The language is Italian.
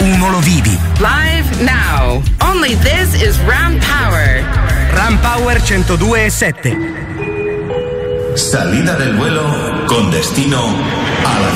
uno lo vivi. Live now. Only this is Ram Power. Ram Power 102.7. Salida del vuelo con destino a la